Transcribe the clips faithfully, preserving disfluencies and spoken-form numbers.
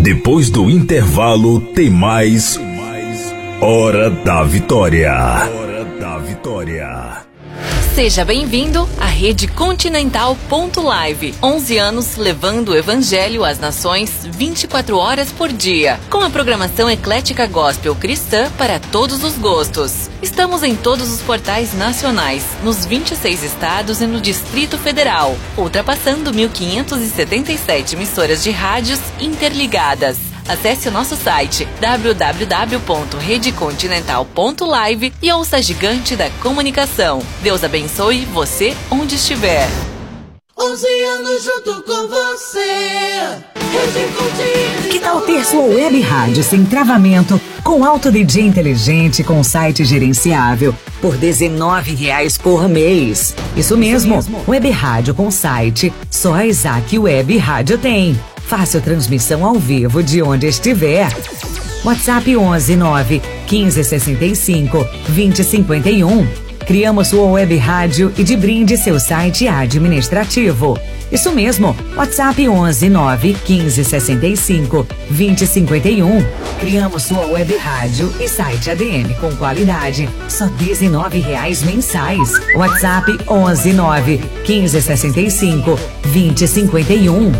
Depois do intervalo tem mais Hora da Vitória. Hora da Vitória. Seja bem-vindo à Rede Continental ponto live. onze anos levando o Evangelho às nações vinte e quatro horas por dia. Com a programação eclética gospel cristã para todos os gostos. Estamos em todos os portais nacionais, nos vinte e seis estados e no Distrito Federal, ultrapassando mil quinhentas e setenta e sete emissoras de rádios interligadas. Acesse o nosso site w w w ponto rede continental ponto live e ouça a gigante da comunicação. Deus abençoe você onde estiver. onze anos junto com você. Rede Continental. Que tal ter sua web rádio sem travamento, com alto D J inteligente, com site gerenciável, por dezenove reais por mês? Isso mesmo, Isso mesmo. Web rádio com site, só a Isaac Web Rádio tem. Fácil transmissão ao vivo de onde estiver. WhatsApp onze nove quinze sessenta e cinco vinte cinquenta e um. Criamos sua web rádio e de brinde seu site administrativo. Isso mesmo, WhatsApp onze nove quinze sessenta e cinco vinte cinquenta e um. Criamos sua web rádio e site A D M com qualidade, só dezenove reais mensais. WhatsApp onze nove quinze sessenta e cinco vinte cinquenta e um.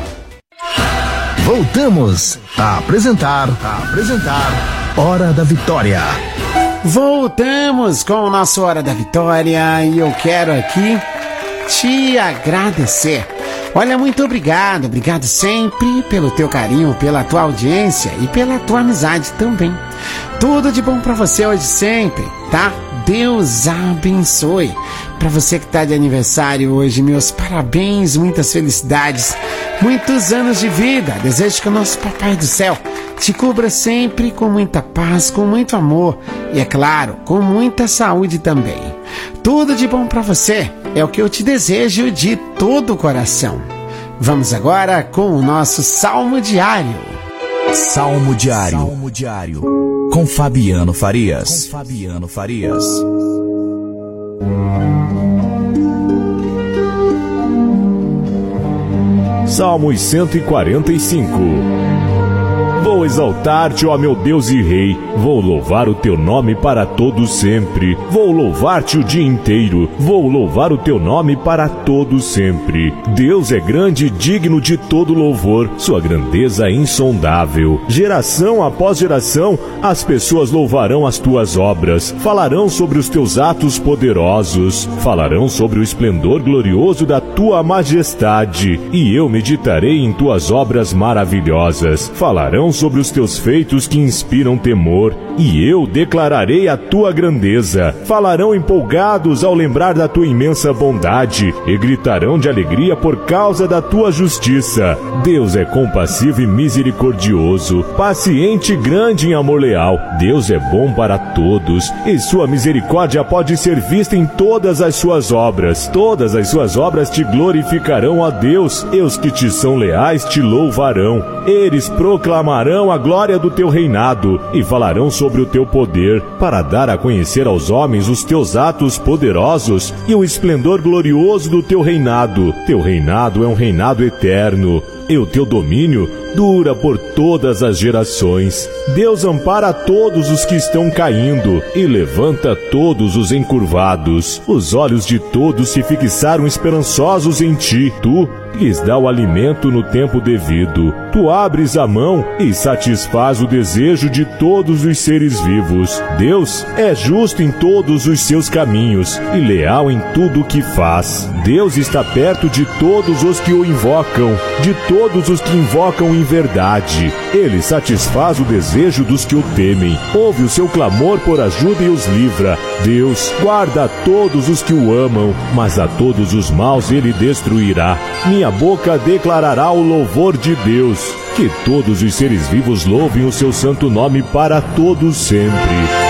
Voltamos a apresentar, a apresentar Hora da Vitória. Voltamos com o nosso Hora da Vitória e eu quero aqui te agradecer. Olha, muito obrigado, obrigado sempre pelo teu carinho, pela tua audiência e pela tua amizade também. Tudo de bom pra você hoje sempre, tá? Deus abençoe. Pra você que tá de aniversário hoje, meus parabéns, muitas felicidades, muitos anos de vida. Desejo que o nosso Papai do Céu te cubra sempre com muita paz, com muito amor e, é claro, com muita saúde também. Tudo de bom pra você é o que eu te desejo de todo o coração. Vamos agora com o nosso Salmo Diário. Salmo Diário. Salmo Diário. Com Fabiano Farias. Com Fabiano Farias. Salmos cento e quarenta e cinco. Vou exaltar-te, ó meu Deus e Rei, vou louvar o teu nome para todo sempre. Vou louvar-te o dia inteiro, vou louvar o teu nome para todo sempre. Deus é grande e digno de todo louvor, sua grandeza é insondável. Geração após geração, as pessoas louvarão as tuas obras, falarão sobre os teus atos poderosos, falarão sobre o esplendor glorioso da tua majestade, e eu meditarei em tuas obras maravilhosas. Falarão sobre os teus feitos que inspiram temor, e eu declararei a tua grandeza. Falarão empolgados ao lembrar da tua imensa bondade, e gritarão de alegria por causa da tua justiça. Deus é compassivo e misericordioso, paciente e grande em amor leal. Deus é bom para todos, e sua misericórdia pode ser vista em todas as suas obras. Todas as suas obras te glorificarão, ó Deus, e os que te são leais te louvarão. Eles proclamarão a glória do teu reinado e falarão sobre o teu poder, para dar a conhecer aos homens os teus atos poderosos e o esplendor glorioso do teu reinado. Teu reinado é um reinado eterno, e o teu domínio dura por todas as gerações. Deus ampara todos os que estão caindo e levanta todos os encurvados. Os olhos de todos se fixaram esperançosos em ti. Tu lhes dá o alimento no tempo devido. Tu abres a mão e satisfaz o desejo de todos os seres vivos. Deus é justo em todos os seus caminhos e leal em tudo o que faz. Deus está perto de todos os que o invocam, de todos os que invocam em verdade. Ele satisfaz o desejo dos que o temem. Ouve o seu clamor por ajuda e os livra. Deus guarda a todos os que o amam, mas a todos os maus ele destruirá. Minha boca declarará o louvor de Deus. Que todos os seres vivos louvem o seu santo nome para todos sempre.